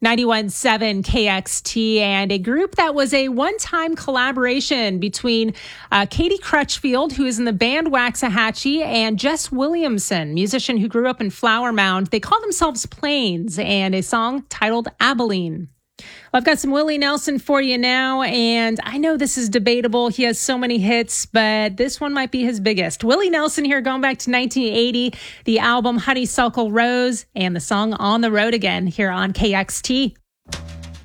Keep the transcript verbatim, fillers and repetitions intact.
ninety-one point seven K X T, and a group that was a one-time collaboration between uh, Katie Crutchfield, who is in the band Waxahachie, and Jess Williamson, musician who grew up in Flower Mound. They call themselves Plains, and a song titled Abilene. Well, I've got some Willie Nelson for you now, and I know this is debatable. He has so many hits, but this one might be his biggest. Willie Nelson here, going back to nineteen eighty, the album Honeysuckle Rose, and the song On the Road Again here on K X T.